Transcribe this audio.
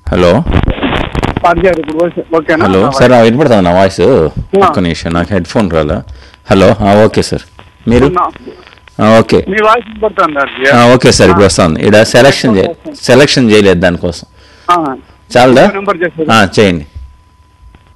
Hello hello sir వినపడుతుంది నా voice? ఒక్క నిమిషం, నాకు హెడ్ ఫోన్ రాలా. హలో ఓకే సార్, మీరు ఓకే ఓకే సార్, ఇప్పుడు వస్తుంది. ఇక్కడ సెలక్షన్ చేయలేదు దానికోసం. చాలదా? చేయండి.